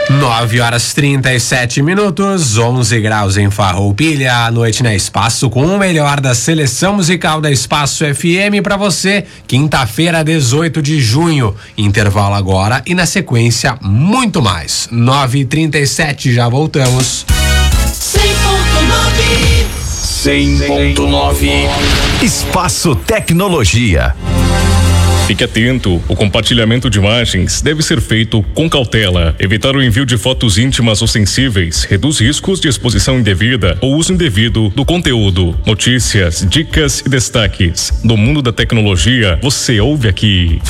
9h37, 11 graus em Farroupilha, à noite na Espaço com o melhor da seleção musical da Espaço FM pra você, quinta-feira, 18 de junho, intervalo agora e na sequência muito mais. 9h37, já voltamos. 100.9 Espaço Tecnologia. Fique atento, o compartilhamento de imagens deve ser feito com cautela. Evitar o envio de fotos íntimas ou sensíveis reduz riscos de exposição indevida ou uso indevido do conteúdo. Notícias, dicas e destaques do mundo da tecnologia, você ouve aqui.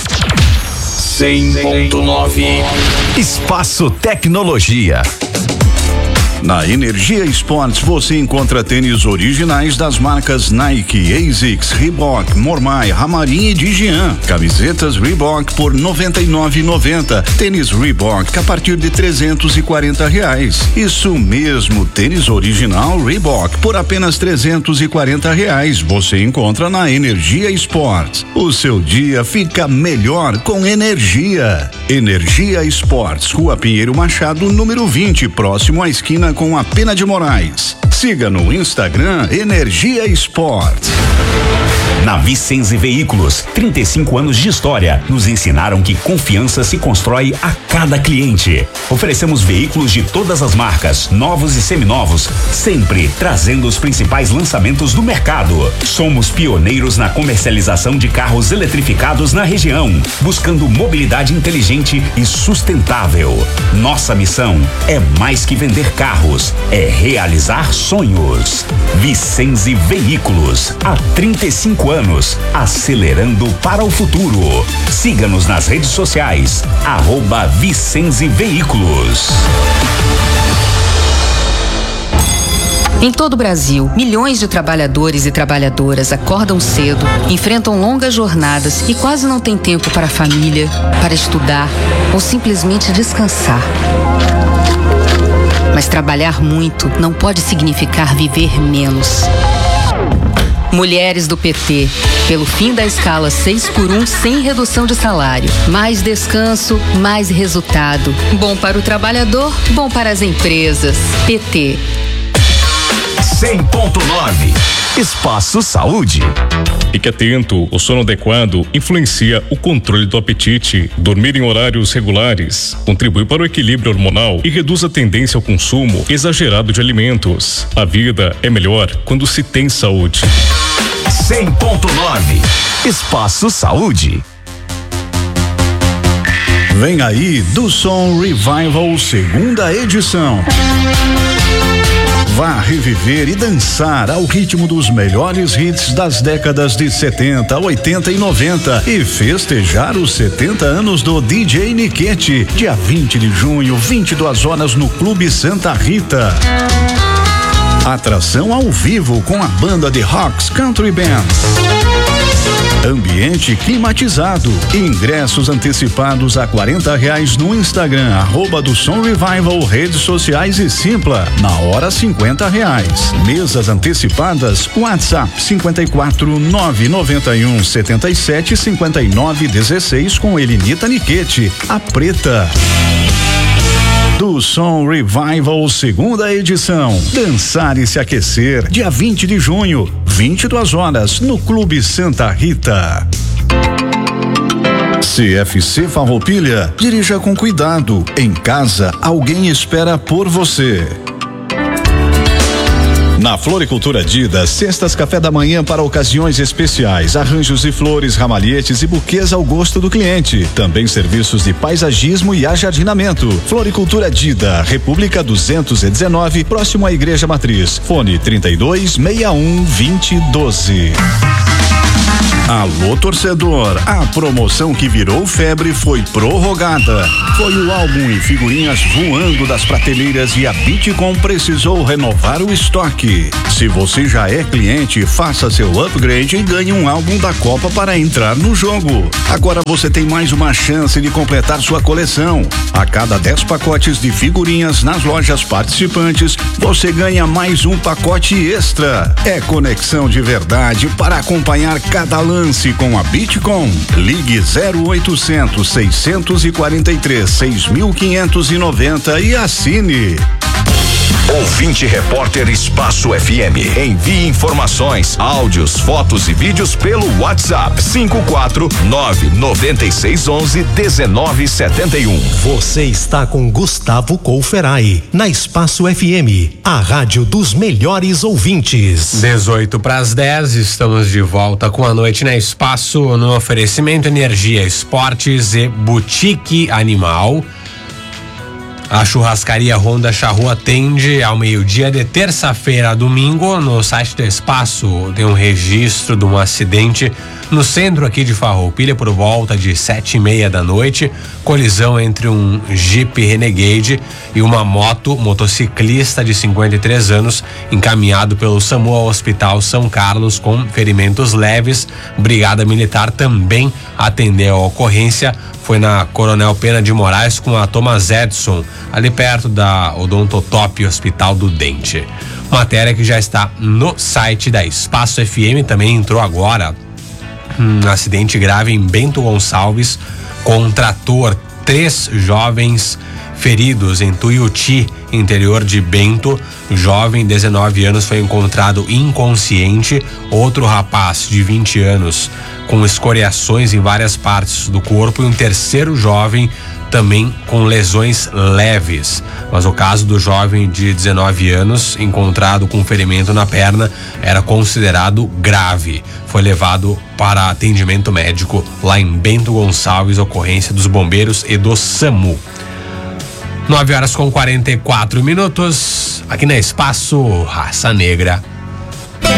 100.9 Espaço Tecnologia. Na Energia Esportes você encontra tênis originais das marcas Nike, ASICS, Reebok, Mormai, Ramarim e Digian. Camisetas Reebok por R$ 99,90. Tênis Reebok a partir de R$340. Isso mesmo, tênis original Reebok por apenas R$340. Você encontra na Energia Esportes. O seu dia fica melhor com energia. Energia Esportes, Rua Pinheiro Machado, número 20, próximo à esquina com a Pena de Moraes. Siga no Instagram Energia Esportes. Na Vicenze Veículos, 35 anos de história nos ensinaram que confiança se constrói a cada cliente. Oferecemos veículos de todas as marcas, novos e seminovos, sempre trazendo os principais lançamentos do mercado. Somos pioneiros na comercialização de carros eletrificados na região, buscando mobilidade inteligente e sustentável. Nossa missão é mais que vender carros, é realizar sonhos. Vicenze Veículos, há 35 anos, acelerando para o futuro. Siga-nos nas redes sociais, @Vicenze Veículos. Em todo o Brasil, milhões de trabalhadores e trabalhadoras acordam cedo, enfrentam longas jornadas e quase não têm tempo para a família, para estudar ou simplesmente descansar. Mas trabalhar muito não pode significar viver menos. Mulheres do PT, pelo fim da escala 6x1 sem redução de salário. Mais descanso, mais resultado. Bom para o trabalhador, bom para as empresas. PT. 100.9 Espaço Saúde. Fique atento, o sono adequado influencia o controle do apetite. Dormir em horários regulares contribui para o equilíbrio hormonal e reduz a tendência ao consumo exagerado de alimentos. A vida é melhor quando se tem saúde. 100.9 Espaço Saúde. Vem aí do Som Revival, segunda edição. Vá reviver e dançar ao ritmo dos melhores hits das décadas de 70, 80 e 90 e festejar os 70 anos do DJ Niquete, dia 20 de junho, 22 horas no Clube Santa Rita. Atração ao vivo com a banda de Rocks Country Band. Ambiente climatizado. Ingressos antecipados a R$40 no Instagram, @do Som Revival, redes sociais e Simpla. Na hora R$50. Mesas antecipadas, WhatsApp 54 991 77 59 16 com Elinita Niquete, a Preta. Do Som Revival, segunda edição. Dançar e se aquecer, dia 20 de junho, 22 horas, no Clube Santa Rita. CFC Farroupilha, dirija com cuidado. Em casa, alguém espera por você. Na Floricultura Dida, cestas café da manhã para ocasiões especiais, arranjos de flores, ramalhetes e buquês ao gosto do cliente. Também serviços de paisagismo e ajardinamento. Floricultura Dida, República 219, próximo à Igreja Matriz. Fone 32 61 20 12. Alô, torcedor, a promoção que virou febre foi prorrogada. Foi o álbum e figurinhas voando das prateleiras e a Bitcom precisou renovar o estoque. Se você já é cliente, faça seu upgrade e ganhe um álbum da Copa para entrar no jogo. Agora você tem mais uma chance de completar sua coleção. A cada 10 pacotes de figurinhas nas lojas participantes, você ganha mais um pacote extra. É conexão de verdade para acompanhar cada lance Lance com a Bitcom. Ligue 0800 643 6590 e assine. Ouvinte Repórter Espaço FM. Envie informações, áudios, fotos e vídeos pelo WhatsApp 54996111971. Você está com Gustavo Couferai na Espaço FM, a rádio dos melhores ouvintes. 8:10, estamos de volta com a noite na Espaço, no oferecimento Energia, Esportes e Boutique Animal. A churrascaria Honda Charrua atende ao meio-dia de terça-feira a domingo. No site do Espaço tem um registro de um acidente no centro aqui de Farroupilha por volta de 7:30 da noite. Colisão entre um Jeep Renegade e uma motociclista de 53 anos encaminhado pelo SAMU ao Hospital São Carlos com ferimentos leves. Brigada Militar também atendeu a ocorrência. Foi na Coronel Pena de Moraes com a Thomas Edison, ali perto da Odontotop Hospital do Dente. Matéria que já está no site da Espaço FM, também entrou agora. Acidente grave em Bento Gonçalves com trator, 3 jovens feridos em Tuiuti, interior de Bento. O jovem, 19 anos, foi encontrado inconsciente. Outro rapaz de 20 anos com escoriações em várias partes do corpo e um terceiro jovem também com lesões leves. Mas o caso do jovem de 19 anos, encontrado com ferimento na perna, era considerado grave. Foi levado para atendimento médico lá em Bento Gonçalves, ocorrência dos bombeiros e do SAMU. 9:44. Aqui na Espaço, Raça Negra